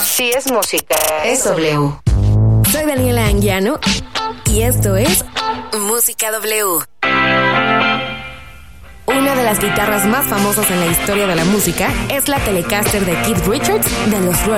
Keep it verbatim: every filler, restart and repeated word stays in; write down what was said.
Si es música, es W. Soy Daniela Anguiano y esto es Música W. Una de las guitarras más famosas en la historia de la música es la Telecaster de Keith Richards de los Rolling